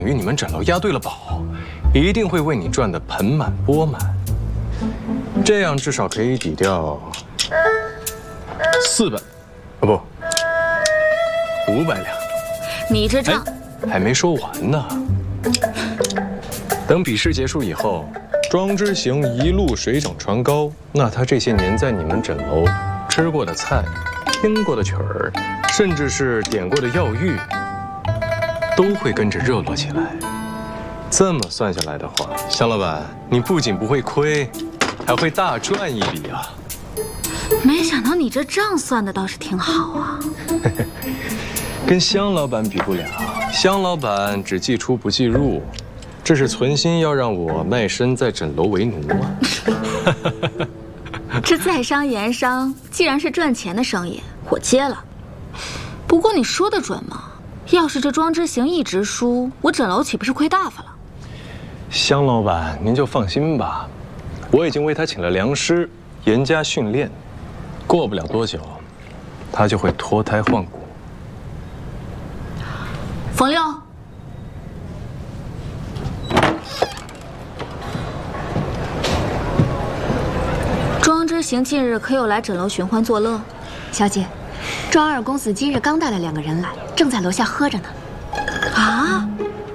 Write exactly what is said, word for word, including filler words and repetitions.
于你们诊楼押对了宝，一定会为你赚得盆满钵满。这样至少可以抵掉四百，哦不，五百两。 你这账、 哎、还没说完呢。等比试结束以后，庄之行一路水涨船高，那他这些年在你们诊楼吃过的菜、听过的曲儿，甚至是点过的药浴，都会跟着热络起来。这么算下来的话，香老板，你不仅不会亏，还会大赚一笔啊！ 没想到你这账算的倒是挺好啊。 跟香老板比不了，香老板只记出不记入，这是存心要让我卖身在诊楼为奴啊！ 这在商言商，既然是赚钱的生意，我接了。不过你说的准吗？要是这庄之行一直输，我诊楼岂不是亏大发了？ 香老板，您就放心吧，我已经为他请了良师，严加训练，过不了多久，他就会脱胎换骨。 冯六，庄之行近日可有来诊楼寻欢作乐？ 小姐，庄二公子今日刚带了两个人来，正在楼下喝着呢。 啊？